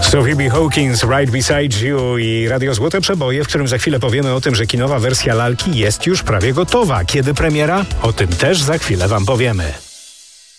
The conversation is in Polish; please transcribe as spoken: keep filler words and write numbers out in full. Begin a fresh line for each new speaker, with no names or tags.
Sophie B. Hawkins, Right Beside You i Radio Złote Przeboje, w którym za chwilę powiemy o tym, że kinowa wersja Lalki jest już prawie gotowa. Kiedy premiera? O tym też za chwilę wam powiemy.